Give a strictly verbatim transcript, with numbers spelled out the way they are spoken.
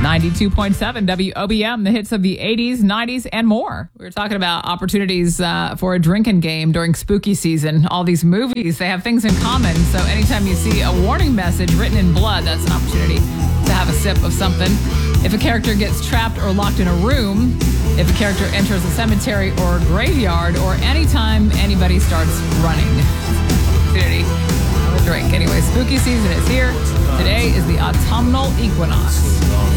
ninety-two point seven W O B M, the hits of the eighties, nineties, and more. We were talking about opportunities uh, for a drinking game during spooky season. All these movies, they have things in common. So anytime you see a warning message written in blood, that's an opportunity to have a sip of something. If a character gets trapped or locked in a room, if a character enters a cemetery or a graveyard, or anytime anybody starts running. Opportunity to have a drink. Anyway, spooky season is here. Today is the autumnal equinox.